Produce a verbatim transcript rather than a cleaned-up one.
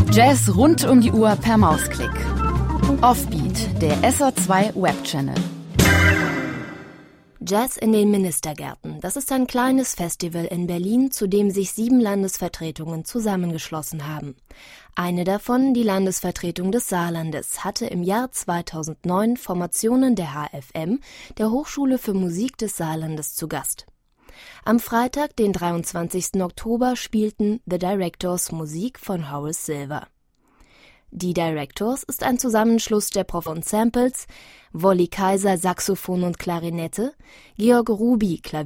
Jazz rund um die Uhr per Mausklick. Offbeat, der S R zwei Webchannel. Jazz in den Ministergärten. Das ist ein kleines Festival in Berlin, zu dem sich sieben Landesvertretungen zusammengeschlossen haben. Eine davon, die Landesvertretung des Saarlandes, hatte im Jahr zweitausendneun Formationen der H F M, der Hochschule für Musik des Saarlandes, zu Gast. Am Freitag, den dreiundzwanzigsten Oktober, spielten The Directors Musik von Horace Silver. Die Directors ist ein Zusammenschluss der Prof Ensembles, Wolli Kaiser Saxophon und Klarinette, Georg Ruby Klavier